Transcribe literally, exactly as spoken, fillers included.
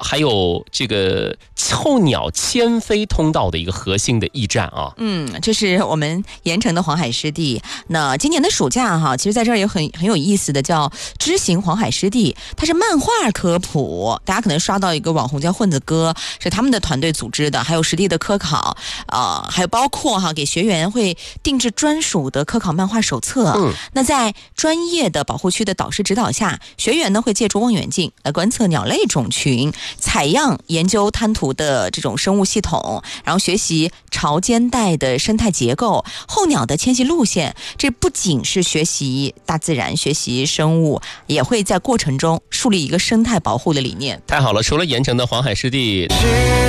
还有这个候鸟迁飞通道的一个核心的驿站啊。 嗯，这是我们盐城的黄海湿地。那今年的暑假哈，其实在这儿有很很有意思的叫知行黄海湿地，它是漫画科普，大家可能刷到一个网红叫混子哥，是他们的团队组织的，还有实地的科考，呃，还有包括哈给学员会定制专属的科考漫画手册。 嗯， 那在专业的保护区的导师指导下，学员呢会借助望远镜来观测鸟类种群，采样研究滩涂的这种生物系统，然后学习潮间带的生态结构、候鸟的迁徙路线。这不仅是学习大自然、学习生物，也会在过程中树立一个生态保护的理念。 太好了，除了盐城的黄海湿地。